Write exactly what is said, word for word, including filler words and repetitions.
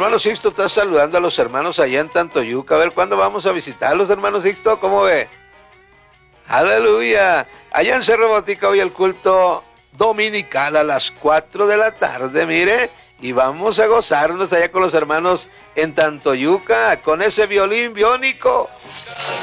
hermano Sixto está saludando a los hermanos allá en Tantoyuca. A ver, ¿cuándo vamos a visitar a los hermanos Sixto? ¿Cómo ve? Aleluya. Allá en Cerro Botica hoy el culto dominical a las cuatro de la tarde, mire. Y vamos a gozarnos allá con los hermanos en Tantoyuca, con ese violín biónico.